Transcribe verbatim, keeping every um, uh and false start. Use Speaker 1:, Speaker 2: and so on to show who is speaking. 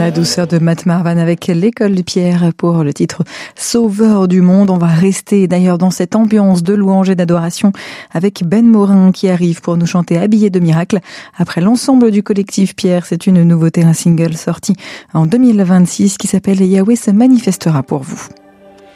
Speaker 1: La douceur de Matt Marvan avec l'école de Pierre pour le titre Sauveur du monde. On va rester d'ailleurs dans cette ambiance de louange et d'adoration avec Ben Morin qui arrive pour nous chanter Habillé de miracle. Après l'ensemble du collectif Pierre, c'est une nouveauté, un single sorti en deux mille vingt-six qui s'appelle Yahweh se manifestera pour vous.